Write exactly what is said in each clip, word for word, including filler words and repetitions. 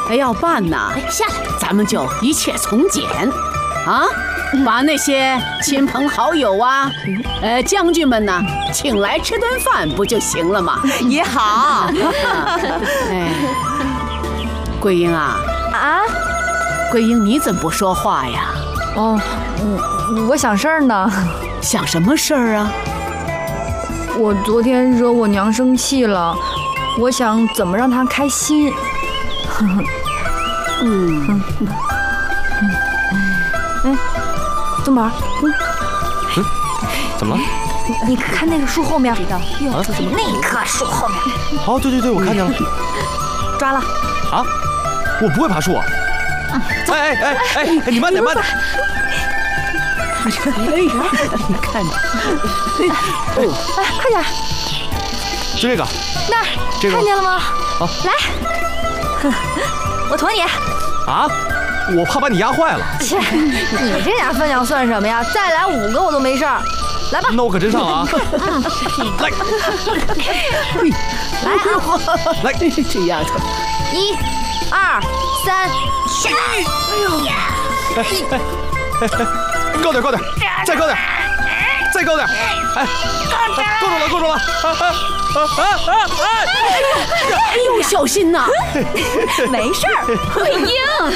要办呐， 下来， 咱们就一切从简，啊，把那些亲朋好友啊，呃，将军们呢，请来吃顿饭不就行了吗？ 也好。 哎，桂英啊， 啊， 桂英，你怎么不说话呀？ 哦，我我想事儿呢。 想什么事儿啊？ 我昨天惹我娘生气了，我想怎么让她开心。 嗯， 哎，宗宝，嗯， 嗯，怎么了？ 你看那个树后面， 知道又要出什么？ 那棵树后面。 哦，对对对，我看见了。 抓了。 啊，我不会爬树啊。哎哎哎哎，你慢点，慢点。 哎呀，你看着， 哦，哎，快点！ 就这个， 那儿， 这个看见了吗？ 啊， 来，我驮你。 啊，我怕把你压坏了。 切，你这点分量算什么呀？再来五个我都没事儿。来吧， 那我可真上了啊！来， 来啊！ 来， 这丫头， 一、二、三，下！ 哎呦！哎哎哎！高点，高点，再高点，再高点！哎，够住了，够住了！啊啊啊啊啊！ 哎呦，小心呐！ 没事儿，桂英。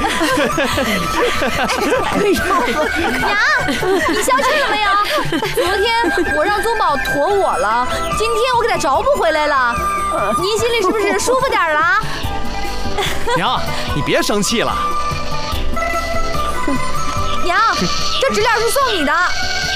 哎呦， 娘，你消气了没有？昨天我让宗宝驮我了，今天我给他找补回来了。您心里是不是舒服点了？ 娘，你别生气了。 娘，这纸链是送你的。